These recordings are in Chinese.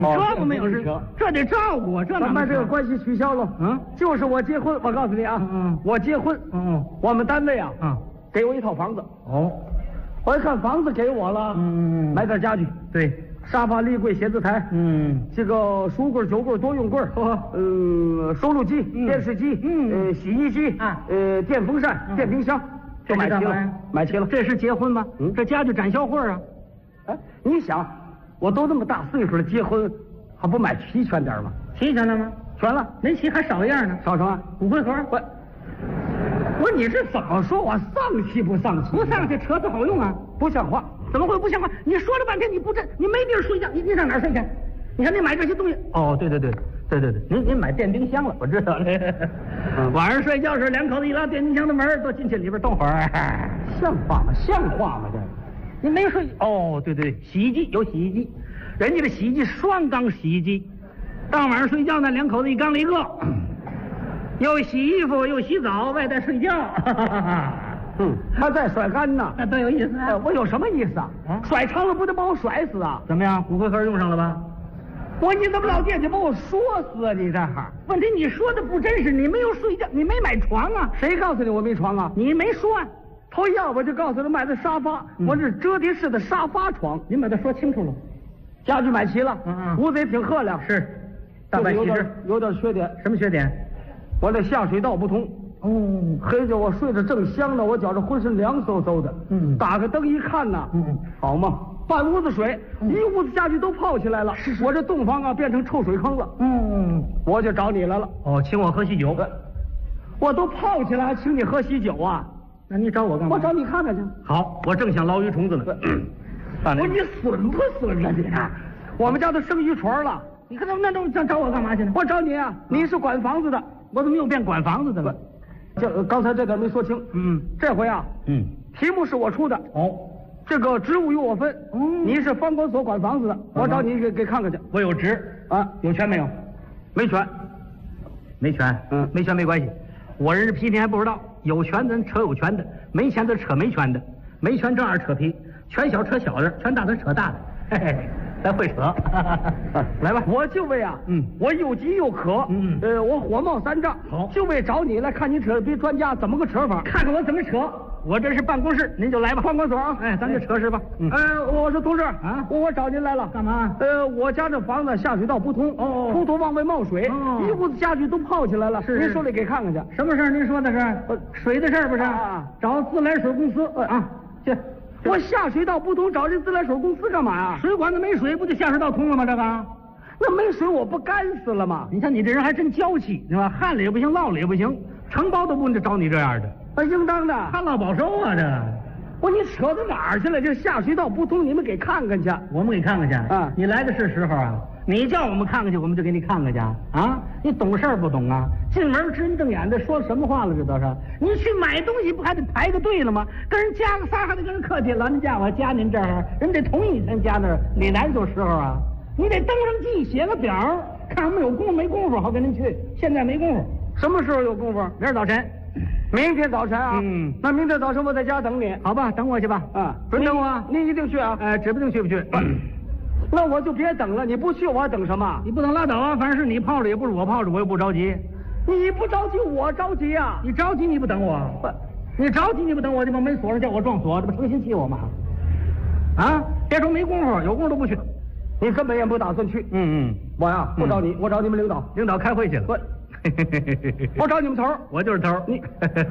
这不没有事，这得照顾啊，这咱把这个关系取消了。就是我结婚，我告诉你啊，我结婚，我们单位啊，给我一套房子。我一看房子给我了，买点家具， 对， 沙发、立柜、写字台，这个书柜、酒柜、多用柜，收录机、电视机，洗衣机，电风扇、电冰箱，都买齐了，买齐了。 这是结婚吗？这家具展销会啊。 哎，你想，我都那么大岁数了，结婚还不买齐全点吗？ 齐全了吗？ 全了， 没齐还少一样呢。 少什么？ 骨灰盒。 我你这怎么说我丧气不丧气？ 不丧气，车子好用啊， 不像话。 怎么会不像话？你说了半天你不这，你没地儿睡觉，你上哪儿睡去？你看你买这些东西。哦，对，您买电冰箱了，我知道了。晚上睡觉时两口子一拉电冰箱的门，都进去里边冻会儿。 像话吗？像话吗？这你没睡？哦，对，洗衣机有洗衣机，人家的洗衣机双缸洗衣机，到晚上睡觉呢，两口子一缸里一个。又洗衣服又洗澡，外带睡觉， 还在甩干呢， 那多有意思啊！ 我有什么意思啊？甩长了不得把我甩死啊？ 怎么样，骨灰盒用上了吧？ 你怎么老惦记把我说死啊？你这哈？ 问题你说的不真实，你没有睡觉，你没买床啊？ 谁告诉你我没床啊？ 你没说啊？ 头一样我就告诉他买的沙发，我这折叠式的沙发床， 您把它说清楚了。 家具买齐了，屋子也挺赫亮， 是，大白齐实，有点缺点。 什么缺点？ 我这下水道不通。黑着我睡着正香呢，我觉着浑身凉飕飕的。打开灯一看呐，好嘛，半屋子水，一屋子家具都泡起来了。我这洞房啊变成臭水坑了。我就找你来了。 请我喝喜酒。 我都泡起来还请你喝喜酒啊？ 那你找我干嘛？ 我找你看看去。 好，我正想捞鱼虫子呢。 你损不损啊你？我们家都生鱼船了。 你看那都找我干嘛去呢？ 我找你啊，你是管房子的。 我怎么又变管房子的了？ 刚才这点没说清。这回啊，题目是我出的。这个职务由我分。你是房管所管房子的，我找你给看看去。 我有职啊， 有权没有？ 没权。 没权。没权没关系。我认识批评还不知道，有权的人扯有权的，没权的扯没权的，没权正二扯皮，权小扯小的，权大的扯大的。嘿嘿。咱会扯，来吧！ 我就为啊，我又急又渴，我火冒三丈， 好， 就为找你来看你扯皮专家怎么个扯法， 看看我怎么扯。我这是办公室，您就来吧， 办公所啊， 咱就扯是吧？ 我说同志啊，我找您来了， 干嘛？ 我家这房子下水道不通，出头往外冒水，一屋子家具都泡起来了，您手里给看看去。 什么事儿？您说的是水的事儿不是？找自来水公司去。 我下水道不通，找这自来水公司干嘛呀？ 水管子没水，不就下水道通了吗？这个， 那没水我不干死了吗？ 你看你这人还真娇气，是吧？旱了也不行，涝了也不行，承包都不找你这样的。 应当的， 旱涝保收啊！这， 你扯到哪儿去了？这下水道不通，你们给看看去。 我们给看看去啊！ 你来的是时候啊！你叫我们看看去，我们就给你看看去啊！你懂事儿不懂啊？进门直瞪眼的说什么话了？这都是你去买东西不还得排个队了吗？跟人加个仨还得跟人客气，老人家我加您这儿，人得同意你才加那儿。你来有时候啊，你得登上记写个表，看我们有功夫没功夫好跟您去。现在没功夫， 什么时候有功夫？ 明儿早晨。 明天早晨啊，那明天早晨我在家等你， 好吧？等我去吧， 准等我，你一定去啊？ 指不定去不去。 那我就别等了，你不去我还等什么？ 你不等拉倒啊，反正是你泡着也不是我泡着，我又不着急。 你不着急，我着急啊！ 你着急你不等我，你着急你不等我，就把门锁上叫我撞锁，这不成心气我吗？别说没功夫，有功夫都不去。 你根本也不打算去。我呀不找你，我找你们领导， 领导开会去了。 我找你们头， 我就是头。 你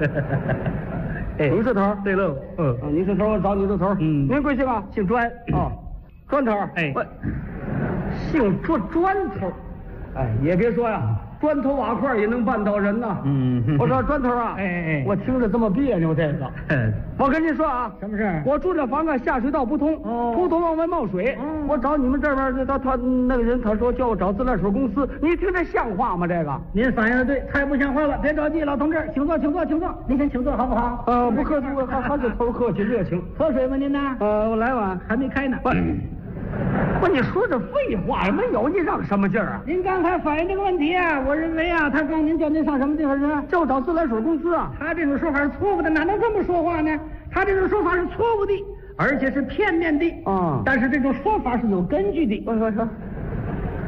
是头？ 对喽。 你是头，我找你的头。您贵姓啊？ 姓专。 砖头。姓砖头。也别说呀，砖头瓦块也能绊倒人呐。我说砖头啊，我听着这么别扭，这个。我跟您说啊， 什么事？ 我住这房子下水道不通，出头往外冒水。我找你们这边，他那个人他说叫我找自来水公司，你听这像话吗？这个您反应的对，太不像话了。别着急，老同志，请坐，请坐，请坐。您先请坐好不好？ 不客气，还是头客气热情。 喝水吗您呢？ 我来碗， 还没开呢。 不，你说这废话没有，你让什么劲儿啊？ 您刚才反映这个问题啊，我认为啊，他告您叫您上什么地方去？ 叫找自来水公司啊。 他这种说法是错误的，哪能这么说话呢？他这种说法是错误的，而且是片面的。但是这种说法是有根据的。 我说。